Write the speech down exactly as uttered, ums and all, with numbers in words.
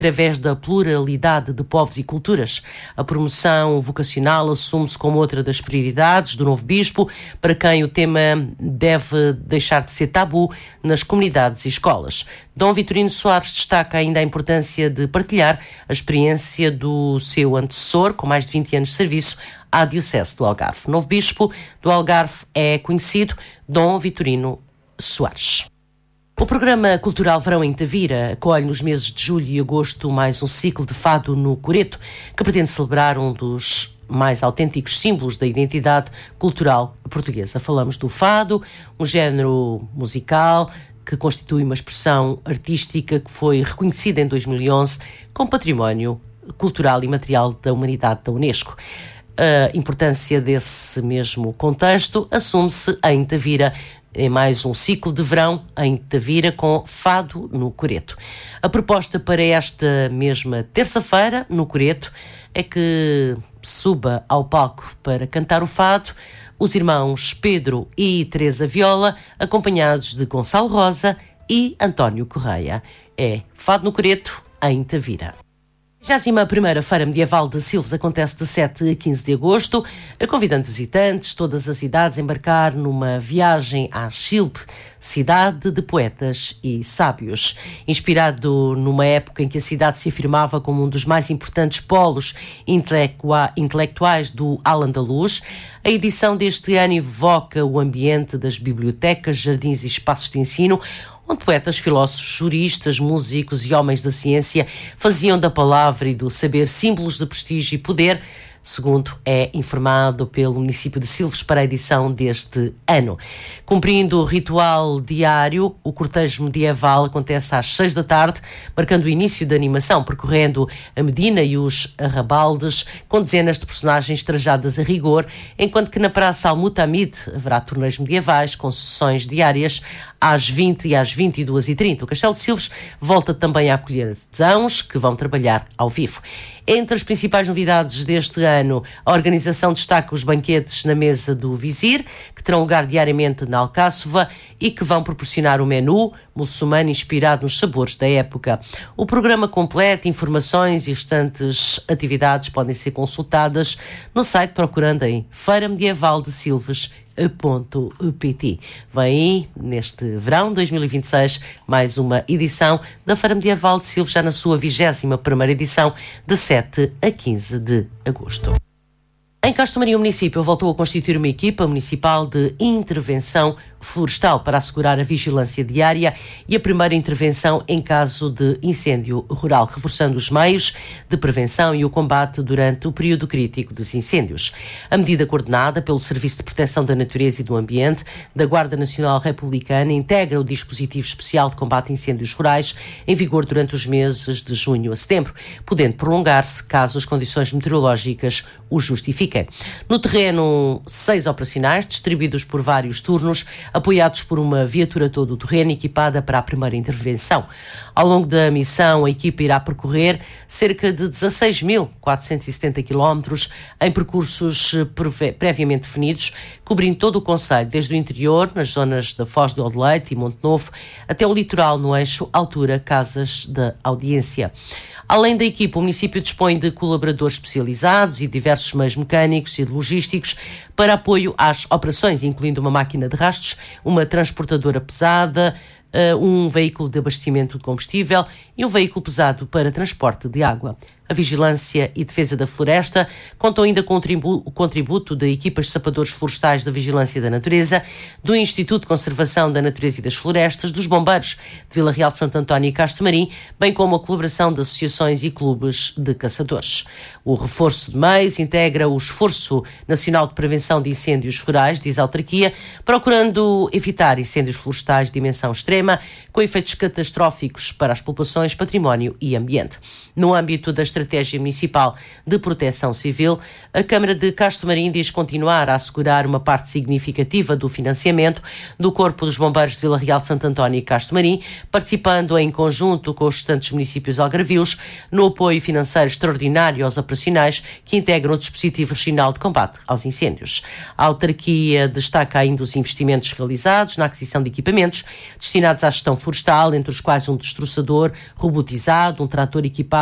através da pluralidade de povos e culturas. A promoção vocacional assume-se como outra das prioridades do novo bispo, para quem o tema deve deixar de ser tabu nas comunidades e escolas. Dom Vitorino Soares destaca ainda a importância de partilhar a experiência do seu antecessor, com mais de vinte anos de serviço, à Diocese do Algarve. O novo bispo do Algarve é conhecido Dom Vitorino Soares. O programa cultural Verão em Tavira acolhe nos meses de julho e agosto mais um ciclo de fado no coreto, que pretende celebrar um dos mais autênticos símbolos da identidade cultural portuguesa. Falamos do fado, um género musical que constitui uma expressão artística que foi reconhecida em dois mil e onze como Património Cultural e Material da Humanidade da Unesco. A importância desse mesmo contexto assume-se em Tavira, em mais um ciclo de verão em Tavira com fado no coreto. A proposta para esta mesma terça-feira, no coreto, é que suba ao palco para cantar o fado os irmãos Pedro e Teresa Viola, acompanhados de Gonçalo Rosa e António Correia. É Fado no Coreto, em Tavira. A vigésima primeira Feira Medieval de Silves acontece de sete a quinze de agosto, convidando visitantes de todas as idades a embarcar numa viagem à Chilpe, cidade de poetas e sábios. Inspirado numa época em que a cidade se afirmava como um dos mais importantes polos intelectuais do Al-Andalus, a edição deste ano evoca o ambiente das bibliotecas, jardins e espaços de ensino, onde poetas, filósofos, juristas, músicos e homens da ciência faziam da palavra e do saber símbolos de prestígio e poder, segundo é informado pelo município de Silves para a edição deste ano. Cumprindo o ritual diário, o cortejo medieval acontece às seis da tarde, marcando o início da animação, percorrendo a Medina e os arrabaldes, com dezenas de personagens trajadas a rigor, enquanto que na Praça Al-Mutamid haverá torneios medievais com sessões diárias às vinte e às vinte e duas e trinta. O Castelo de Silves volta também a acolher artesãos que vão trabalhar ao vivo. Entre as principais novidades deste ano, a organização destaca os banquetes na mesa do Vizir, que terão lugar diariamente na Alcáçova e que vão proporcionar um menu muçulmano inspirado nos sabores da época. O programa completo, informações e restantes atividades podem ser consultadas no site procurando em feira medieval de silves ponto pt. Vem aí, neste verão dois mil e vinte e seis, mais uma edição da Feira Medieval de Silves, já na sua vigésima primeira edição, de sete a quinze de agosto. Em Castro Maria, o município voltou a constituir uma equipa municipal de intervenção florestal para assegurar a vigilância diária e a primeira intervenção em caso de incêndio rural, reforçando os meios de prevenção e o combate durante o período crítico dos incêndios. A medida coordenada pelo Serviço de Proteção da Natureza e do Ambiente da Guarda Nacional Republicana integra o dispositivo especial de combate a incêndios rurais em vigor durante os meses de junho a setembro, podendo prolongar-se caso as condições meteorológicas o justifiquem. No terreno, seis operacionais, distribuídos por vários turnos, apoiados por uma viatura todo o terreno equipada para a primeira intervenção. Ao longo da missão, a equipa irá percorrer cerca de dezasseis mil quatrocentos e setenta quilómetros em percursos previamente definidos, cobrindo todo o concelho, desde o interior, nas zonas da Foz do Odeleite e Monte Novo, até o litoral no eixo altura-Casas da Audiência. Além da equipa, o município dispõe de colaboradores especializados e diversos meios mecânicos e logísticos para apoio às operações, incluindo uma máquina de rastros, uma transportadora pesada, um veículo de abastecimento de combustível e um veículo pesado para transporte de água. A Vigilância e Defesa da Floresta contam ainda com o contributo de equipas de sapadores florestais da Vigilância da Natureza, do Instituto de Conservação da Natureza e das Florestas, dos Bombeiros de Vila Real de Santo António e Castro Marim, bem como a colaboração de associações e clubes de caçadores. O reforço de meios integra o Esforço Nacional de Prevenção de Incêndios Rurais, diz a autarquia, procurando evitar incêndios florestais de dimensão extrema, com efeitos catastróficos para as populações, património e ambiente. No âmbito da estratégia Estratégia Municipal de Proteção Civil, a Câmara de Castomarim diz continuar a assegurar uma parte significativa do financiamento do Corpo dos Bombeiros de Vila Real de Santo António e Castomarim, participando em conjunto com os restantes municípios algarvios no apoio financeiro extraordinário aos operacionais que integram o dispositivo regional de combate aos incêndios. A autarquia destaca ainda os investimentos realizados na aquisição de equipamentos destinados à gestão florestal, entre os quais um destroçador robotizado, um trator equipado